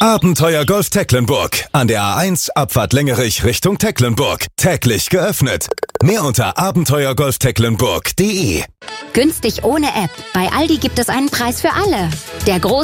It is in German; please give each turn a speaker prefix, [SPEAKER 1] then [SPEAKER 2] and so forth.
[SPEAKER 1] Abenteuer Golf Tecklenburg. An der A1 Abfahrt Längerich Richtung Tecklenburg. Täglich geöffnet. Mehr unter abenteuergolftecklenburg.de.
[SPEAKER 2] Günstig ohne App. Bei Aldi gibt es einen Preis für alle. Der